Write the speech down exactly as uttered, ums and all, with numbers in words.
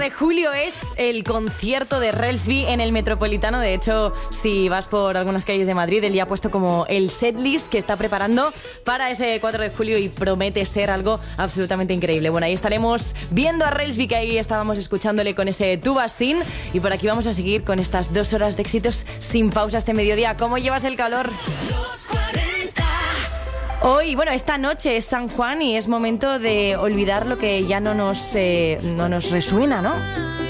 De julio es el concierto de Relsby en el Metropolitano. De hecho, si vas por algunas calles de Madrid, él ya ha puesto como el setlist que está preparando para ese cuatro de julio y promete ser algo absolutamente increíble. Bueno, ahí estaremos viendo a Relsby, que ahí estábamos escuchándole con ese Tu vas sin. Y por aquí vamos a seguir con estas dos horas de éxitos sin pausa este mediodía. ¿Cómo llevas el calor? Los cuarenta. Hoy, bueno, esta noche es San Juan y es momento de olvidar lo que ya no nos, eh, no nos resuena, ¿no?